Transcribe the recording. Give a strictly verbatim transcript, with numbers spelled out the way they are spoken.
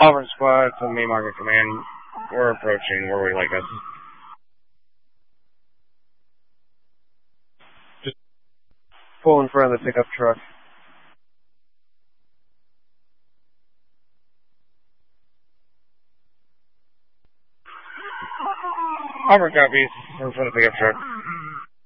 Auburn Squad to Main Market Command. We're approaching. Where would you like us? Just pull in front of the pickup truck. Auburn copies. In front of the pickup truck.